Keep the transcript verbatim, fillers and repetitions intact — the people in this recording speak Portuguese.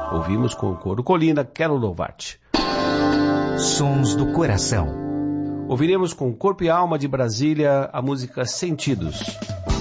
Ouvimos com o coro Colina, Quero Louvar-te. Sons do Coração. Ouviremos com Corpo e Alma de Brasília a música Sentidos.